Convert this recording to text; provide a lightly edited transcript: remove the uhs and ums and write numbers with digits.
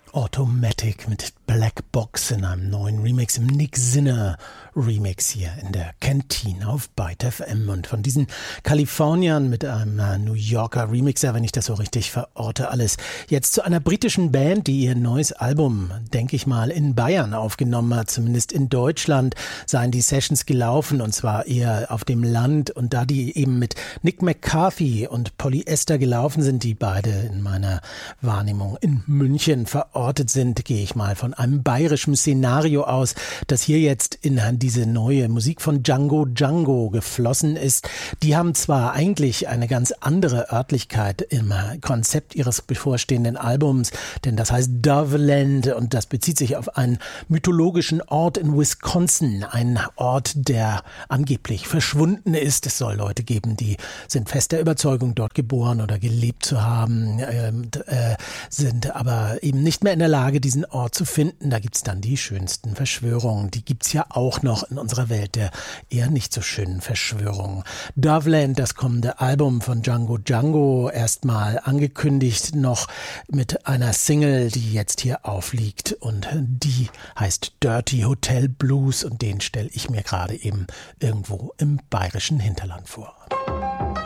Automatic mit Black Box in einem neuen Remix, im Nick Sinner Remix hier in der Kantine auf Byte FM. Und von diesen Kaliforniern mit einem New Yorker Remixer, wenn ich das so richtig verorte, alles jetzt zu einer britischen Band, die ihr neues Album, denke ich mal, in Bayern aufgenommen hat. Zumindest in Deutschland seien die Sessions gelaufen, und zwar eher auf dem Land. Und da die eben mit Nick McCarthy und Polyester gelaufen sind, die beide in meiner Wahrnehmung in München verortet sind, gehe ich mal von einem bayerischen Szenario aus, das hier jetzt in diese neue Musik von Django Django geflossen ist. Die haben zwar eigentlich eine ganz andere Örtlichkeit im Konzept ihres bevorstehenden Albums, denn das heißt Doveland und das bezieht sich auf einen mythologischen Ort in Wisconsin, ein Ort, der angeblich verschwunden ist. Es soll Leute geben, die sind fest der Überzeugung, dort geboren oder gelebt zu haben, sind aber eben nicht mehr in der Lage, diesen Ort zu finden. Da gibt's dann die schönsten Verschwörungen. Die gibt's ja auch noch in unserer Welt der eher nicht so schönen Verschwörungen. Doveland, das kommende Album von Django Django, erstmal angekündigt noch mit einer Single, die jetzt hier aufliegt, und die heißt Dirty Hotel Blues, und den stelle ich mir gerade eben irgendwo im bayerischen Hinterland vor.